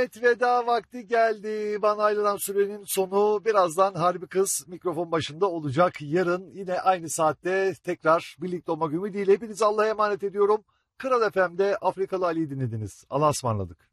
Evet, veda vakti geldi. Bana ayrılan sürenin sonu. Birazdan Harbi Kız mikrofon başında olacak. Yarın yine aynı saatte tekrar birlikte olmak ümidiyle hepinizi Allah'a emanet ediyorum. Kral FM'de Afrikalı Ali'yi dinlediniz. Allah'a ısmarladık.